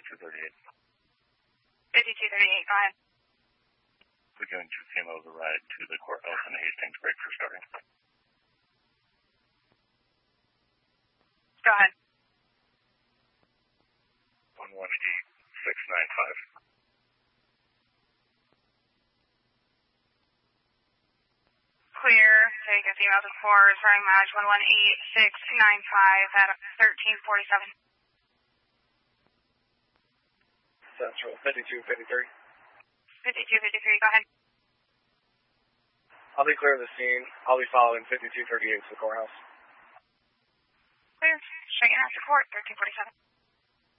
5238. 5238, go ahead. We're going to came over the ride to the courthouse and Hastings break for starting. Go ahead. 118695. Clear, take a female to 4, starting match 118695 at 1347. Central 5253. 5253, go ahead. I'll be clear of the scene. I'll be following 5238 to the courthouse. Clear, straighten after court, 1347.